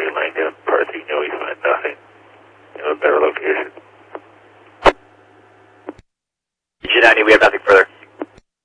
County, Langdon, Partheno, we find nothing. You know, a better location. G90, we have nothing further.